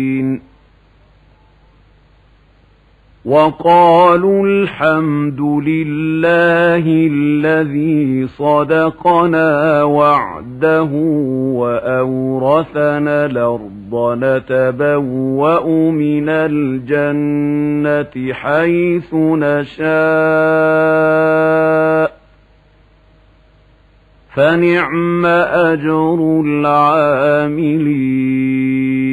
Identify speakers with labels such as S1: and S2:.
S1: وقالوا الحمد لله الذي صدقنا وعده وأورثنا الأرض نتبوأ من الجنة حيث نشاء فنعم أجر العاملين